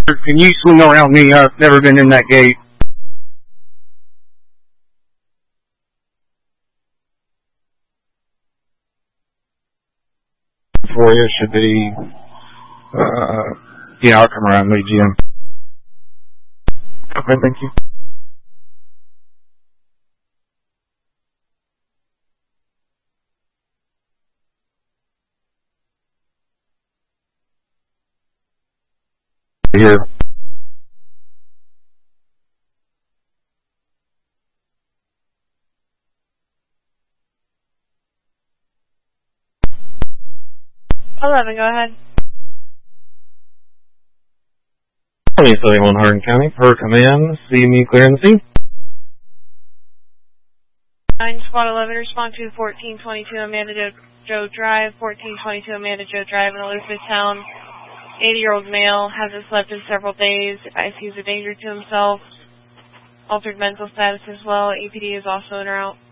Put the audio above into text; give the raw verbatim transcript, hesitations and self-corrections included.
Can you swing around me? I've never been in that gate. For you should be, uh, yeah, I'll come around and lead you in. Okay, thank you. Here. eleven, go ahead. twenty seventy-one Hardin County, per command, see me clear in the scene. nine Squad eleven, respond to fourteen twenty-two Amanda Joe Drive, fourteen twenty-two Amanda Joe Drive in Elizabethtown. eighty-year-old male, hasn't slept in several days, advises he's a danger to himself, altered mental status as well. A P D is also en route.